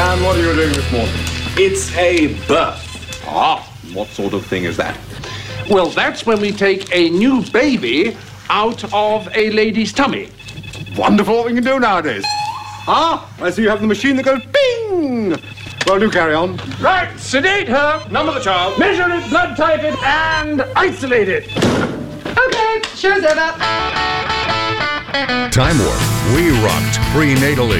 And what are you doing this morning? It's a birth. Ah, what sort of thing is that? Well, that's when we take a new baby out of a lady's tummy. Wonderful what we can do nowadays. Ah, I see you have the machine that goes bing! Well, do carry on. Right, sedate her, Number the child. measure it, blood type it, and isolate it. Okay, show's over. Time Warp. We rocked prenatally.